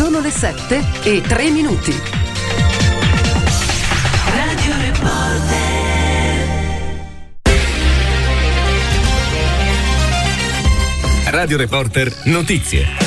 Sono le 7:03. Radio Reporter. Radio Reporter Notizie.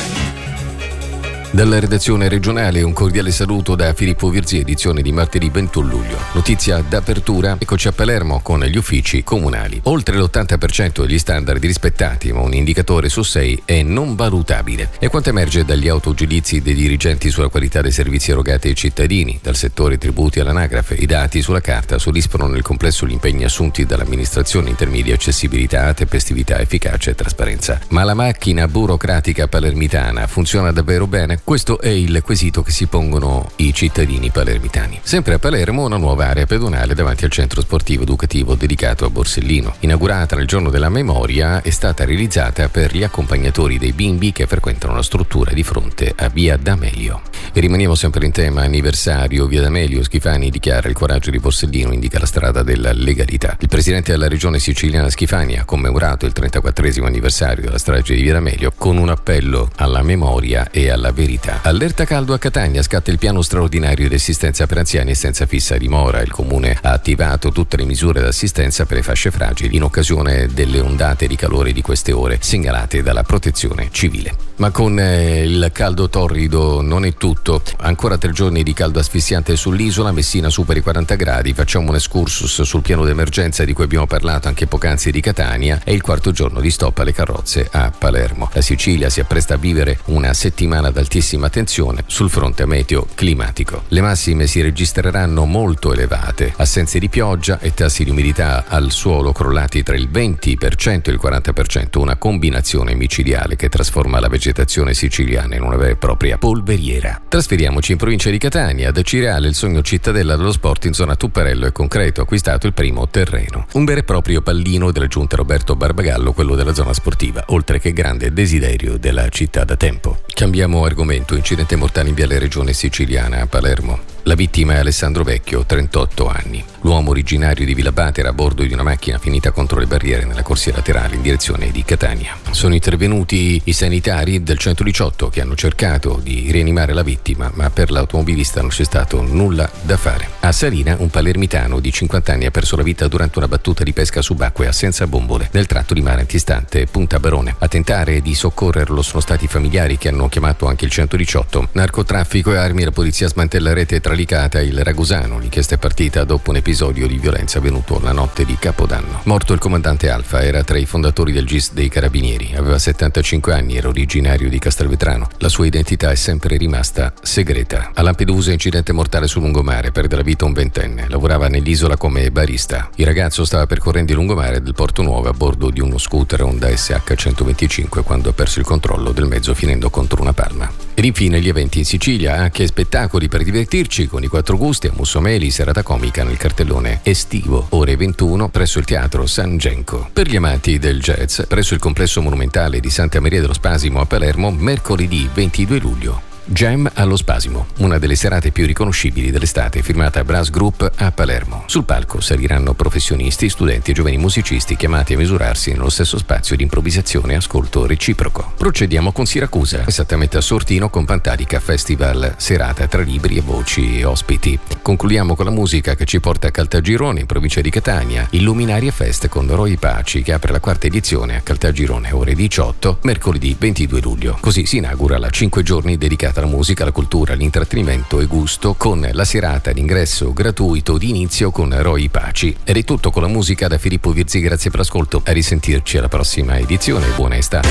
Dalla redazione regionale un cordiale saluto da Filippo Virzi, edizione di martedì 21 luglio. Notizia d'apertura, eccoci a Palermo con gli uffici comunali. Oltre l'80% degli standard rispettati, ma un indicatore su 6 è non valutabile. È quanto emerge dagli autogiudizi dei dirigenti sulla qualità dei servizi erogati ai cittadini, dal settore tributi all'anagrafe. I dati sulla carta soddisfano nel complesso gli impegni assunti dall'amministrazione in termini di accessibilità, tempestività, efficacia e trasparenza. Ma la macchina burocratica palermitana funziona davvero bene? Questo è il quesito che si pongono i cittadini palermitani. Sempre a Palermo una nuova area pedonale davanti al centro sportivo educativo dedicato a Borsellino. Inaugurata nel giorno della memoria, è stata realizzata per gli accompagnatori dei bimbi che frequentano la struttura di fronte a Via D'Amelio. E rimaniamo sempre in tema anniversario. Via D'Amelio, Schifani dichiara: il coraggio di Borsellino indica la strada della legalità. Il presidente della regione siciliana Schifani ha commemorato il 34esimo anniversario della strage di Via D'Amelio con un appello alla memoria e alla verità. Allerta caldo a Catania, scatta il piano straordinario di assistenza per anziani e senza fissa dimora. Il comune ha attivato tutte le misure d'assistenza per le fasce fragili in occasione delle ondate di calore di queste ore segnalate dalla protezione civile. Ma con il caldo torrido non è tutto. Ancora 3 giorni di caldo asfissiante sull'isola. Messina supera i 40 gradi. Facciamo un excursus sul piano d'emergenza di cui abbiamo parlato anche poc'anzi di Catania. È il 4° giorno di stop alle carrozze a Palermo. La Sicilia si appresta a vivere una settimana d'altissima tensione sul fronte meteo climatico. Le massime si registreranno molto elevate, assenze di pioggia e tassi di umidità al suolo crollati tra il 20% e il 40%, una combinazione micidiale che trasforma la vegetazione siciliana in una vera e propria polveriera. Trasferiamoci in provincia di Catania. Da Cireale il sogno cittadella dello sport in zona Tupperello è concreto, acquistato il primo terreno. Un vero e proprio pallino della giunta Roberto Barbagallo, quello della zona sportiva, oltre che grande desiderio della città da tempo. Cambiamo argomento. Incidente mortale in viale Regione Siciliana a Palermo. La vittima è Alessandro Vecchio, 38 anni. L'uomo originario di Villabate era a bordo di una macchina finita contro le barriere nella corsia laterale in direzione di Catania. Sono intervenuti i sanitari del 118 che hanno cercato di rianimare la vittima, ma per l'automobilista non c'è stato nulla da fare. A Salina un palermitano di 50 anni ha perso la vita durante una battuta di pesca subacquea senza bombole nel tratto di mare antistante Punta Barone. A tentare di soccorrerlo sono stati i familiari che hanno chiamato anche il 118. Narcotraffico e armi, la polizia smantella rete tralicata il Ragusano. L'inchiesta è partita dopo un episodio di violenza avvenuto la notte di Capodanno. Morto il comandante Alfa, era tra i fondatori del GIS dei Carabinieri. Aveva 75 anni, era originario di Castelvetrano. La sua identità è sempre rimasta segreta. A Lampedusa incidente mortale sul lungomare, perde la vita un 20enne. Lavorava nell'isola come barista. Il ragazzo stava percorrendo il lungomare del Porto Nuovo a bordo di uno scooter Honda SH 125 quando ha perso il controllo del mezzo finendo contro una palma. Ed infine gli eventi in Sicilia, anche spettacoli per divertirci con i 4 gusti a Mussomeli, serata comica nel cartellone estivo, ore 21 presso il teatro San Genco. Per gli amanti del jazz, presso il complesso monumentale di Santa Maria dello Spasimo a Palermo, mercoledì 22 luglio. Jam allo Spasimo, una delle serate più riconoscibili dell'estate, firmata Brass Group a Palermo. Sul palco saliranno professionisti, studenti e giovani musicisti chiamati a misurarsi nello stesso spazio di improvvisazione e ascolto reciproco. Procediamo con Siracusa, esattamente a Sortino con Pantalica Festival, serata tra libri e voci e ospiti. Concludiamo con la musica che ci porta a Caltagirone, in provincia di Catania, Illuminaria Fest con Roy Paci che apre la 4ª edizione a Caltagirone, ore 18, mercoledì 22 luglio. Così si inaugura la 5 giorni dedicata alla musica, alla cultura, all'intrattenimento e gusto con la serata d'ingresso gratuito di inizio con Roy Paci. Ed è tutto con la musica da Filippo Virzi, grazie per l'ascolto, a risentirci alla prossima edizione, buona estate.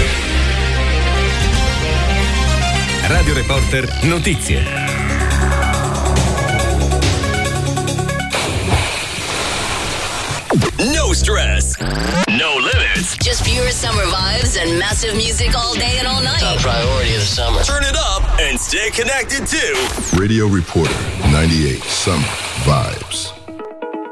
Radio Reporter Notizie. No stress, no limits. Just pure summer vibes and massive music all day and all night. Top priority of the summer. Turn it up and stay connected to Radio Reporter 98 Summer Vibes.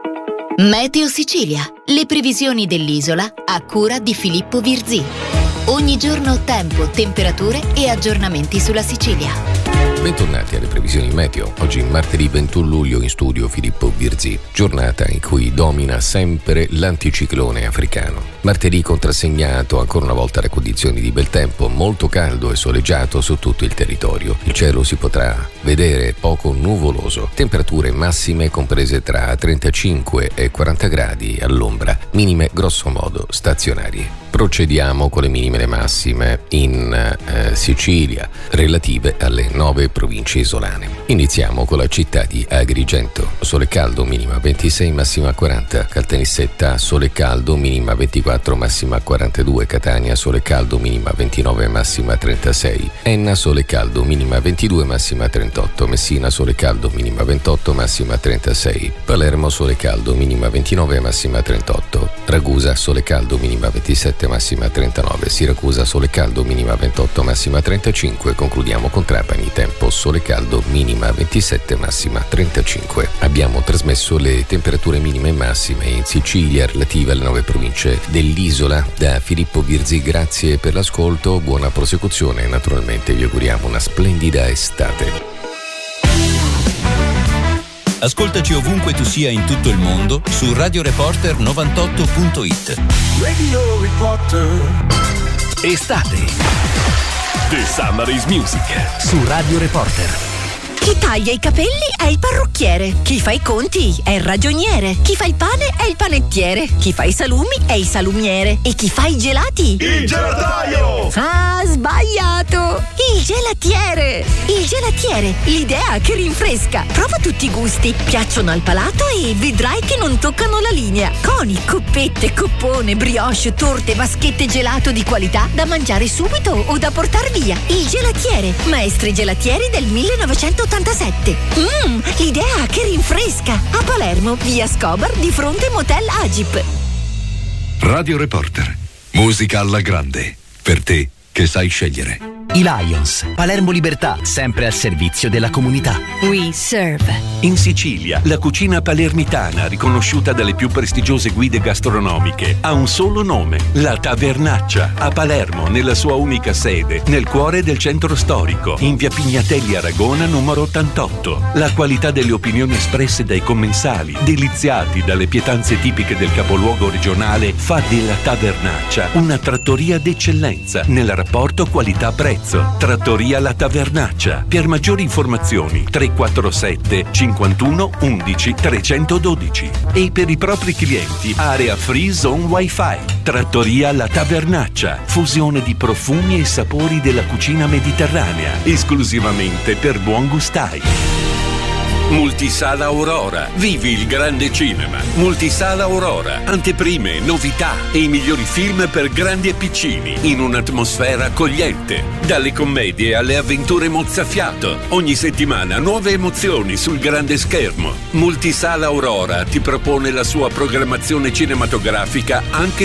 Meteo Sicilia, le previsioni dell'isola a cura di Filippo Virzi. Ogni giorno tempo, temperature e aggiornamenti sulla Sicilia. Bentornati alle previsioni meteo. Oggi martedì 21 luglio in studio Filippo Virzì, giornata in cui domina sempre l'anticiclone africano. Martedì contrassegnato ancora una volta da condizioni di bel tempo, molto caldo e soleggiato su tutto il territorio. Il cielo si potrà vedere poco nuvoloso, temperature massime comprese tra 35 e 40 gradi all'ombra, minime grossomodo stazionarie. Procediamo con le minime e le massime in Sicilia, relative alle 9 province isolane. Iniziamo con la città di Agrigento. Sole caldo, minima 26, massima 40. Caltanissetta, sole caldo, minima 24, massima 42. Catania, sole caldo, minima 29, massima 36. Enna, sole caldo, minima 22, massima 38. Messina, sole caldo, minima 28, massima 36. Palermo, sole caldo, minima 29, massima 38. Ragusa, sole caldo, minima 27, massima 39. Siracusa, sole caldo, minima 28, massima 35. Concludiamo con Trapani, tempo sole caldo, minima 27, massima 35. Abbiamo trasmesso le temperature minime e massime in Sicilia relative alle 9 province dell'isola. Da Filippo Virzì, grazie per l'ascolto, buona prosecuzione e naturalmente vi auguriamo una splendida estate. Ascoltaci ovunque tu sia in tutto il mondo su radioreporter98.it. Radio Reporter. Estate. The Summer is Music su Radio Reporter. Chi taglia i capelli è il parrucchiere, chi fa i conti è il ragioniere, chi fa il pane è il panettiere, chi fa i salumi è il salumiere e chi fa i gelati? Il gelataio! Ah, sbagliato! Il gelatiere! Il gelatiere, l'idea che rinfresca. Prova tutti i gusti, piacciono al palato e vedrai che non toccano la linea. Coni, coppette, coppone, brioche, torte, vaschette gelato di qualità da mangiare subito o da portar via. Il gelatiere, maestri gelatieri del 1987. L'idea che rinfresca. A Palermo, via Scobar, di fronte Motel Agip. Radio Reporter, musica alla grande, per te che sai scegliere. I Lions, Palermo Libertà, sempre al servizio della comunità. We serve. In Sicilia, la cucina palermitana, riconosciuta dalle più prestigiose guide gastronomiche, ha un solo nome, La Tavernaccia, a Palermo, nella sua unica sede, nel cuore del centro storico, in via Pignatelli Aragona numero 88. La qualità delle opinioni espresse dai commensali, deliziati dalle pietanze tipiche del capoluogo regionale, fa della Tavernaccia una trattoria d'eccellenza nel rapporto qualità-prezzo. Trattoria La Tavernaccia. Per maggiori informazioni 347 51 11 312. E per i propri clienti area free zone wifi. Trattoria La Tavernaccia. Fusione di profumi e sapori della cucina mediterranea, esclusivamente per buon gustai. Multisala Aurora. Vivi il grande cinema. Multisala Aurora. Anteprime, novità e i migliori film per grandi e piccini in un'atmosfera accogliente. Dalle commedie alle avventure mozzafiato. Ogni settimana nuove emozioni sul grande schermo. Multisala Aurora ti propone la sua programmazione cinematografica anche